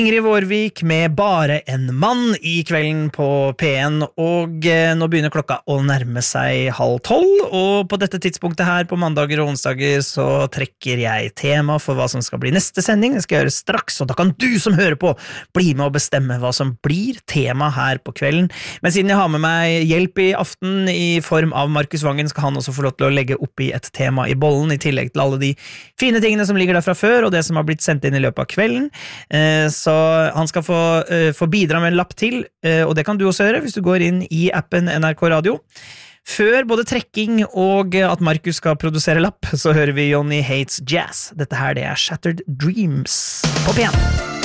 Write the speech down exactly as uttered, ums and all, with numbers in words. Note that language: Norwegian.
Ingrid Vårvik med Bare en mann i kvelden på P en, og eh, nå begynner klokka å nærme seg halv tolv, og på dette tidspunktet her på mandager og onsdager så trekker jeg tema for hva som skal bli neste sending. Det skal jeg gjøre straks, og da kan du som hører på bli med å bestemme hva som blir tema her på kvelden. Men siden jeg har med meg hjelp i aften i form av Markus Vangen, skal han også få lov til å legge opp i et tema i bollen, i tillegg til alle de fine tingene som ligger der fra før, og det som har blitt sendt inn i løpet av kvelden. Eh, så Så han skal få, uh, få bidra med en lapp til, uh, og det kan du også gjøre hvis du går inn i appen N R K Radio. Før både trekking og at Markus skal produsere lapp, så hører vi Johnny Hates Jazz. Dette her det er Shattered Dreams på P en.